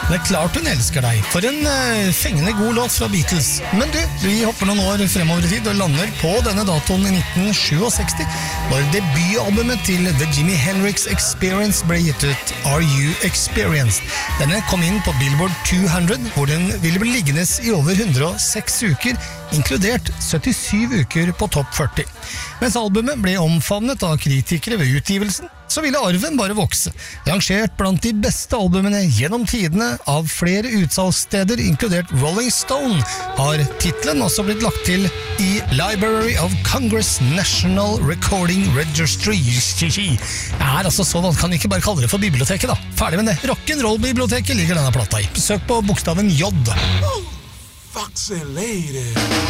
Det klart hun elsker deg. For en fengende god låt fra Beatles. Men du, vi hopper noen år fremover i tid og lander på denne datoen i 1967, når debutalbumet til The Jimi Hendrix Experience ble gitt ut, Are You Experienced? Denne kom inn på Billboard 200, hvor den ville bli liggende i over 106 uker, inkludert 77 uker på topp 40. Mens albumet ble omfavnet av kritikere ved utgivelsen, så ville arven bare vokse. Rangert blant de beste albumene gjennom tidene av flere utsalgssteder, inkludert Rolling Stone, har titlen også blitt lagt til i Library of Congress National Recording Registry. Det altså så, man kan ikke bare kalle det for biblioteket da. Ferdig med det. Rock'n'roll-biblioteket ligger denne plata i. Søk på bokstaven J. Foxy lady.